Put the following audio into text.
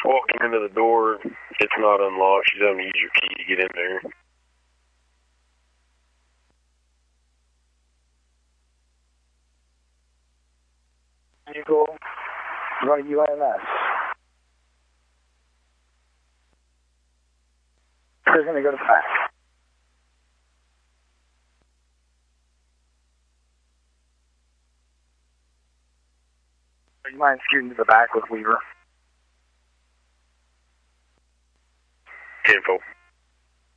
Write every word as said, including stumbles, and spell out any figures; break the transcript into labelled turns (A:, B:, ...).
A: walking into the door. It's not unlocked. She's having to use your key to get in there.
B: Vehicle running U I M S. They're going to go to the back. You mind scooting to the back with Weaver?
A: ten four.